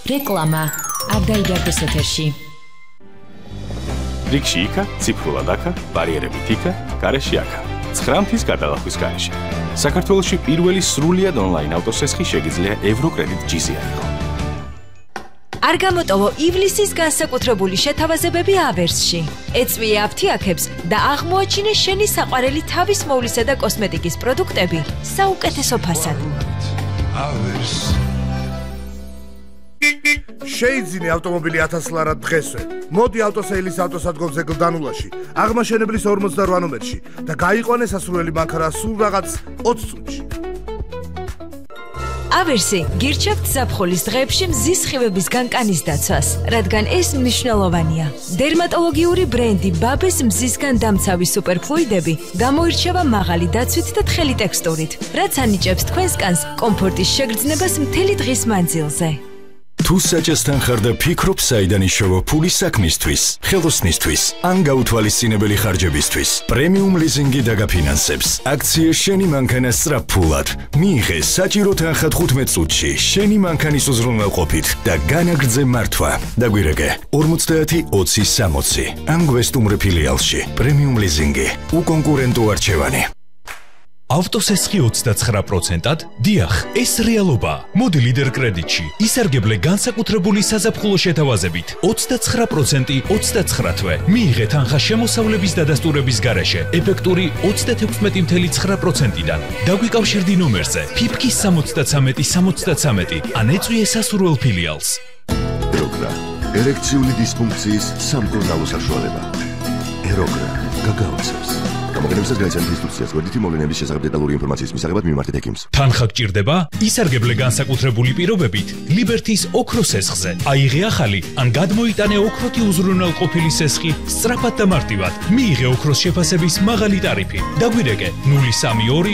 რეკლამა არ დაიდარდეს ეთერში. რიგში იქა, ციფრულად აქა, ბარიერებით იქა, გარეშე აქა. 9 მთის გადალახვის გარეშე. საქართველოში პირველი სრულიად ონლაინ ავტოსესხი შეგიძლია ევროკრედიტ ჯიზი აიღო. არ გამოტოვო ივლისის განსაკუთრებული შეთავაზებები ავერსში. ეწვიე აფთიაქებს და აღმოაჩინე შენი საყვარელი თავის მოვლისა და კოსმეტიკის პროდუქტები საუკეთესო ფასად. შეიძინე ავტომობილი 1000 ლარად დღესვე. მოდი ავტოსეილის ავტოსადგომზე გლდანულაში, აღმაშენებლის 48 ნომერში და გაიყვანე სასურველი მანქანა სულ რაღაც 20 წუთში. ავერსი გირჩევთ ზაფხულის დღეებში მზის სხივების განკანის დაცვას, რადგან ეს მნიშვნელოვანია. დერმატოლოგიური ბრენდი ბაბეს მზისგან დამცავი სუპერფლუიდები გამოირჩევა მაღალი დაცვით და თხელი ტექსტურით, რაც ანიჭებს თქვენს კანს კომფორტის შეგრძნებას მთელი დღის მანძილზე. თუ საჭესთან ხარ და ფიქრობ საიდან იშოვა ფული საქმისთვის, ხელოსნისთვის, ან გაუთვალისწინებელი ხარჯებისთვის, პრემიუმ ლიზინგი დაგაფინანსებს. აქცია შენი მანქანა სწრაფფულად. მიიღე საჭირო თანხა 15 წუთში შენი მანქანის უზრუნველყოფით და განაგრძე მართვა. დაგვირეკე 50-20-60 ან გვესტუმრე ფილიალში. პრემიუმ ლიზინგი. უკონკურენტო არჩევანი. ავტოსესხი 29%-ად? დიახ, ეს რეალობა. მოდი ლიდერ კრედიტში. ისარგებლე განსაკუთრებული საზაფხულო შეთავაზებით. 29% 29 თვე. მიიღე თანხა შემოსავლების დადასტურების გარეშე. ეფექტური 36.9%-დან. დაგვიკავშირდი ნომერზე. ფიფკის 73-73 ან ეწვიე სასურველ ფილიალს. ეროგრა. ერექციული დისფუნქციის სამკურნალო საშუალება. ეროგრა. გაგაოცებს. გამოგონებისას გაიცანთ ინსტრუქციას გვერდითი მოვლენების შესახებ დეტალური ინფორმაციის მისაღებად მიმართეთ ექიმს. თანხა გჭირდება? ისარგებლე განსაკუთრებული პირობებით ლიბერთის ოქროს სესხზე. აიღე ახალი ან გადმოიტანე ოქროთი უზრუნველყოფილი სესხი სწრაფად და მარტივად. მიიღე ოქროს შეფასების მაღალი ტარიფი. დაგვირეკე 032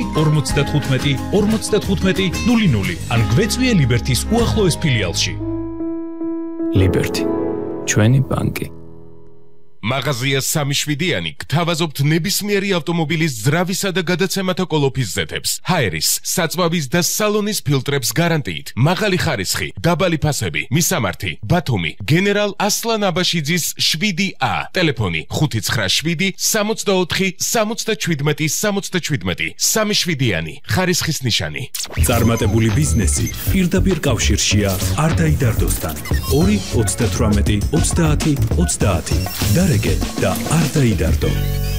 2 55 00 ან გვეწვიე ლიბერთის უახლოეს ფილიალში. ლიბერთი, ჩვენი ბანკი. მაღაზია 3-7-იანი გთავაზობთ ნებისმიერი ავტომობილის ძრავისა და გადაცემათა კოლოფის ზეთებს, ჰაერის, საწვავის და სალონის ფილტრებს გარანტიით, მაღალი ხარისხი, დაბალი ფასები, მისამართი, ბათუმი, გენერალ ასლან აბაშიძის 7A, ტელეფონი 597 64 77 77, 3-7-იანი, ხარისხის ნიშანი. წარმატებული ბიზნესი პირდაპირ კავშირშია არ დაიდარდოსთან. 2 38 30 30 და არ დაიდარდო.